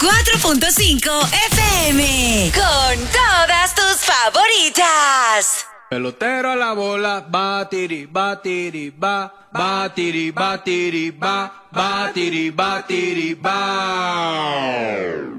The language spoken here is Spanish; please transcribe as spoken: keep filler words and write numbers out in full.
cuatro punto cinco F M. Con todas tus favoritas. Pelotero a la bola, batiri, batiri, ba, batiri, batiri, ba, batiri, batiri, ba.